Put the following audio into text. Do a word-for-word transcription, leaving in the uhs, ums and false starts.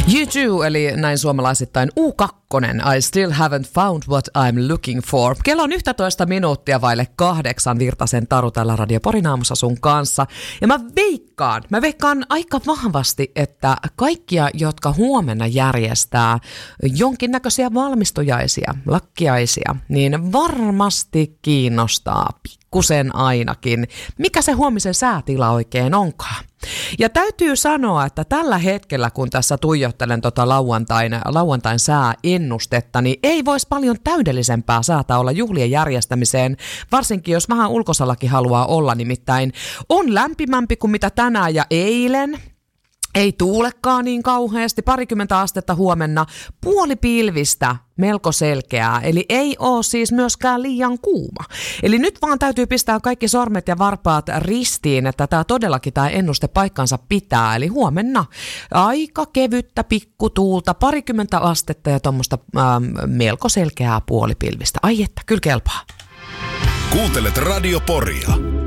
U two, eli näin suomalaisittain U kaksi, I still haven't found what I'm looking for. Kello on yksitoista minuuttia vaille kahdeksan. Virtasen Taru täällä Radio Porin aamussa sun kanssa. Ja mä veikkaan, mä veikkaan aika vahvasti, että kaikkia, jotka huomenna järjestää jonkinnäköisiä valmistujaisia, lakkiaisia, niin varmasti kiinnostaa pikkusen ainakin, mikä se huomisen säätila oikein onkaan. Ja täytyy sanoa, että tällä hetkellä, kun tässä tuijottelen tota lauantain, lauantain sääennustetta, niin ei voisi paljon täydellisempää säätä olla juhlien järjestämiseen, varsinkin jos vähän ulkosallakin haluaa olla, nimittäin on lämpimämpi kuin mitä tänään ja eilen. Ei tuulekaan niin kauheasti, parikymmentä astetta huomenna, puoli pilvistä, melko selkeää, eli ei ole siis myöskään liian kuuma. Eli nyt vaan täytyy pistää kaikki sormet ja varpaat ristiin, että tämä todellakin tämä ennuste paikkansa pitää. Eli huomenna aika kevyttä pikkutuulta, parikymmentä astetta ja tuommoista ähm, melko selkeää puolipilvistä. Ai että, kyllä kelpaa. Kuuntelet Radio Poria.